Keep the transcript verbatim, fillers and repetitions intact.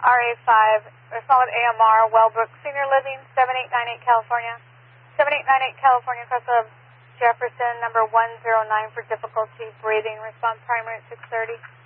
R A five, respond with A M R, Wellbrook Senior Living, seven eight nine eight California. seven eight nine eight California, across of Jefferson, number one zero nine for difficulty breathing. Respond primary at six thirty.